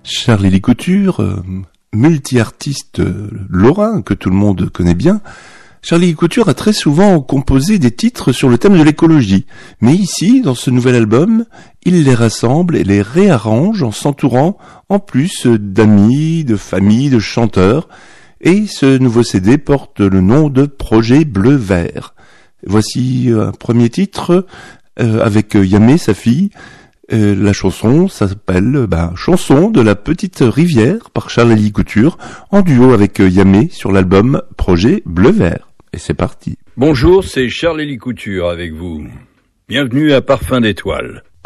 Charlie Couture, multi-artiste lorrain que tout le monde connaît bien, Charlie Couture a très souvent composé des titres sur le thème de l'écologie. Mais ici, dans ce nouvel album, il les rassemble et les réarrange en s'entourant en plus d'amis, de familles, de chanteurs. Et ce nouveau CD porte le nom de Projet Bleu-Vert. Voici un premier titre avec Yamé, sa fille. La chanson s'appelle Chanson de la petite rivière par Charlie Couture en duo avec Yamé sur l'album Projet Bleu-Vert. Et c'est parti. Bonjour, c'est Charlie Couture avec vous. Bienvenue à Parfum d'étoiles.